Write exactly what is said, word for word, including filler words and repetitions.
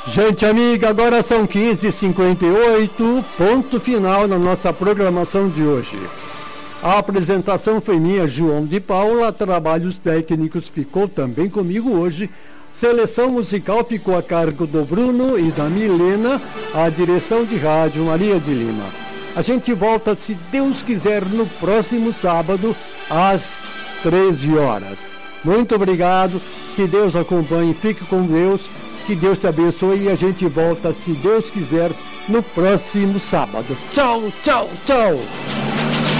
Gente amiga, agora são quinze e cinquenta e oito, ponto final na nossa programação de hoje. A apresentação foi minha, João de Paula, trabalhos técnicos ficou também comigo hoje, seleção musical ficou a cargo do Bruno e da Milena, a direção de rádio Maria de Lima. A gente volta, se Deus quiser, no próximo sábado, às treze horas. Muito obrigado, que Deus acompanhe, fique com Deus, que Deus te abençoe e a gente volta, se Deus quiser, no próximo sábado. Tchau, tchau, tchau!